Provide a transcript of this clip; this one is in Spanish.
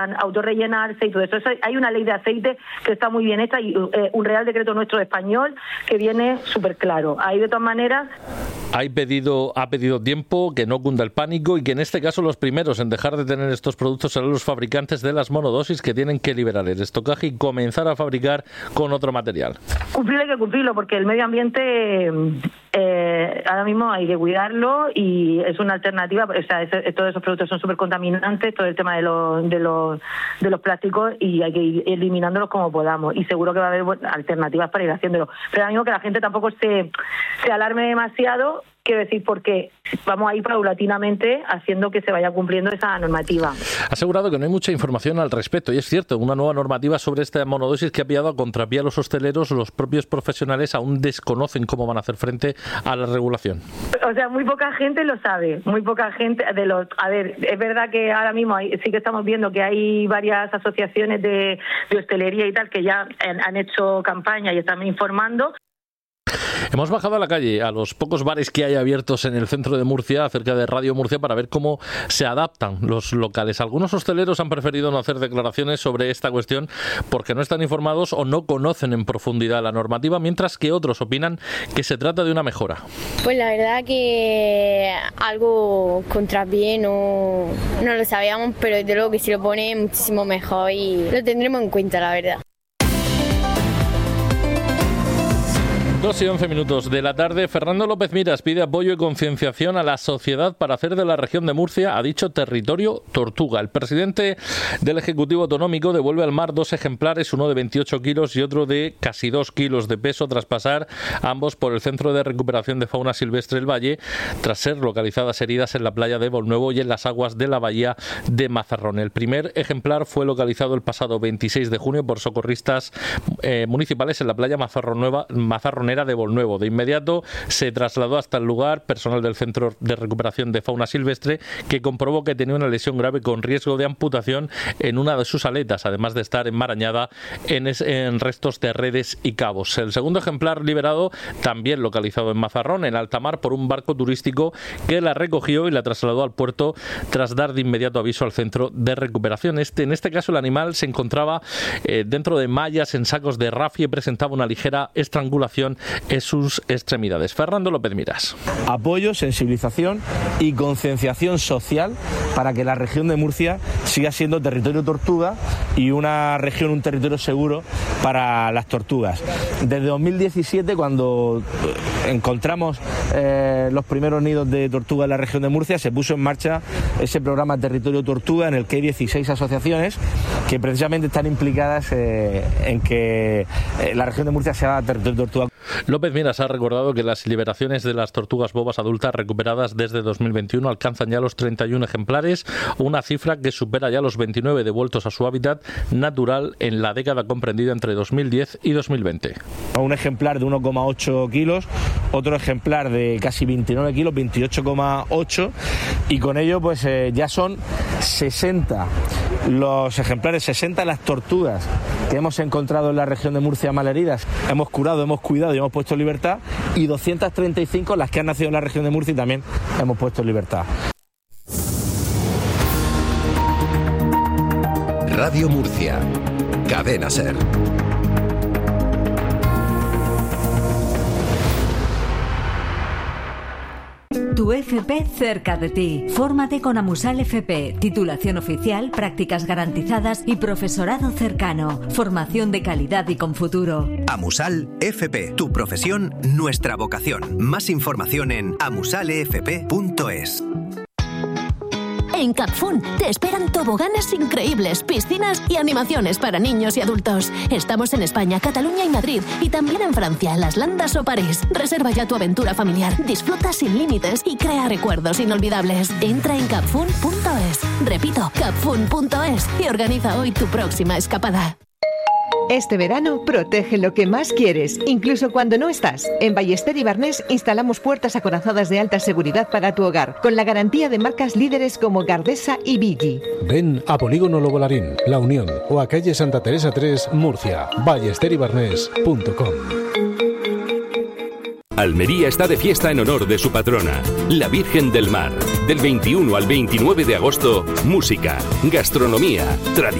autorrellenarse y todo eso. Hay una ley de aceite que está muy bien hecha y un Real Decreto nuestro español que viene súper claro. Ahí, de todas maneras, ha pedido tiempo, que no cunda el pánico y que en este caso los primeros en dejar de tener estos productos serán los fabricantes de las monodosis, que tienen que liberar el estocaje y comenzar a fabricar con otro material. Hay que cumplirlo porque el medio ambiente ahora mismo hay que cuidarlo y es una alternativa. O sea, todos esos productos son súper contaminantes, todo el tema de los plásticos, y hay que ir eliminándolos como podamos, y seguro que va a haber alternativas para ir haciéndolo. Pero ahora mismo que la gente tampoco se alarme demasiado, quiero decir, porque vamos a ir paulatinamente haciendo que se vaya cumpliendo esa normativa. Ha asegurado que no hay mucha información al respecto, y es cierto, una nueva normativa sobre esta monodosis que ha pillado a contrapié a los hosteleros. Los propios profesionales aún desconocen cómo van a hacer frente a la regulación. O sea, muy poca gente lo sabe, muy poca gente. A ver, es verdad que ahora mismo sí que estamos viendo que hay varias asociaciones de hostelería y tal que ya han hecho campaña y están informando. Hemos bajado a la calle, a los pocos bares que hay abiertos en el centro de Murcia, cerca de Radio Murcia, para ver cómo se adaptan los locales. Algunos hosteleros han preferido no hacer declaraciones sobre esta cuestión porque no están informados o no conocen en profundidad la normativa, mientras que otros opinan que se trata de una mejora. Pues la verdad que algo contrapié no lo sabíamos, pero desde luego que si lo pone muchísimo mejor y lo tendremos en cuenta, la verdad. 2:11 de la tarde. Fernando López Miras pide apoyo y concienciación a la sociedad para hacer de la región de Murcia, ha dicho, territorio tortuga. El presidente del Ejecutivo Autonómico devuelve al mar 2 ejemplares, uno de 28 kilos y otro de casi 2 kilos de peso, tras pasar ambos por el Centro de Recuperación de Fauna Silvestre El Valle, tras ser localizadas heridas en la playa de Bolnuevo y en las aguas de la bahía de Mazarrón. El primer ejemplar fue localizado el pasado 26 de junio por socorristas municipales en la playa Mazarronera de Bolnuevo. De inmediato se trasladó hasta el lugar personal del Centro de Recuperación de Fauna Silvestre, que comprobó que tenía una lesión grave con riesgo de amputación en una de sus aletas, además de estar enmarañada en restos de redes y cabos. El segundo ejemplar liberado, también localizado en Mazarrón, en alta mar, por un barco turístico que la recogió y la trasladó al puerto tras dar de inmediato aviso al Centro de Recuperación. En este caso el animal se encontraba dentro de mallas en sacos de rafia y presentaba una ligera estrangulación en sus extremidades. Fernando López Miras. Apoyo, sensibilización y concienciación social para que la región de Murcia siga siendo territorio tortuga y un territorio seguro para las tortugas. Desde 2017, cuando encontramos los primeros nidos de tortuga en la región de Murcia, se puso en marcha ese programa Territorio Tortuga, en el que hay 16 asociaciones que precisamente están implicadas en que la región de Murcia sea territorio tortuga. López Miras ha recordado que las liberaciones de las tortugas bobas adultas recuperadas desde 2021 alcanzan ya los 31 ejemplares, una cifra que supera ya los 29 devueltos a su hábitat natural en la década comprendida entre 2010 y 2020. Un ejemplar de 1,8 kilos, otro ejemplar de casi 29 kilos, 28,8, y con ello pues ya son 60 los ejemplares, 60 las tortugas que hemos encontrado en la región de Murcia malheridas. Hemos curado, hemos cuidado y hemos puesto en libertad, y 235 las que han nacido en la región de Murcia y también hemos puesto en libertad. Radio Murcia, Cadena SER. Tu FP cerca de ti. Fórmate con Amusal FP. Titulación oficial, prácticas garantizadas y profesorado cercano. Formación de calidad y con futuro. Amusal FP. Tu profesión, nuestra vocación. Más información en amusalefp.es. En Capfun te esperan toboganes increíbles, piscinas y animaciones para niños y adultos. Estamos en España, Cataluña y Madrid, y también en Francia, Las Landas o París. Reserva ya tu aventura familiar, disfruta sin límites y crea recuerdos inolvidables. Entra en capfun.es. Repito, capfun.es, y organiza hoy tu próxima escapada. Este verano protege lo que más quieres, incluso cuando no estás. En Ballester y Barnés instalamos puertas acorazadas de alta seguridad para tu hogar, con la garantía de marcas líderes como Gardesa y Biggi. Ven a Polígono Lobolarín, La Unión, o a calle Santa Teresa 3, Murcia. ballesteribarnés.com. Almería está de fiesta en honor de su patrona, la Virgen del Mar. Del 21 al 29 de agosto, música, gastronomía, tradición.